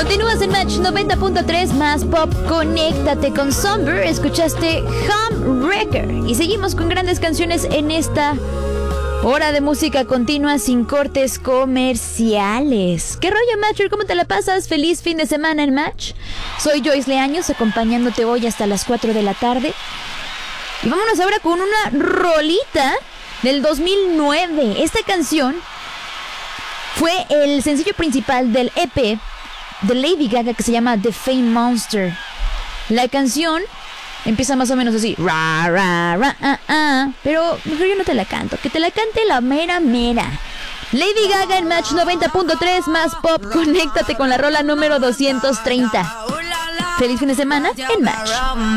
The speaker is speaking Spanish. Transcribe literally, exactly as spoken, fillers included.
Continúas en Match noventa punto tres más pop. Conéctate con Somber. Escuchaste Homewrecker. Y seguimos con grandes canciones en esta hora de música continua sin cortes comerciales. ¿Qué rollo, Matcher? ¿Cómo te la pasas? Feliz fin de semana en Match. Soy Joyce Leaños, acompañándote hoy hasta las cuatro de la tarde. Y vámonos ahora con una rolita del dos mil nueve. Esta canción fue el sencillo principal del E P de Lady Gaga que se llama The Fame Monster. La canción empieza más o menos así, ra, ra, ra, ah, ah, pero mejor yo no te la canto, que te la cante la mera mera. Lady Gaga en Match noventa punto tres más pop. Conéctate con la rola número doscientos treinta. Feliz fin de semana en Match.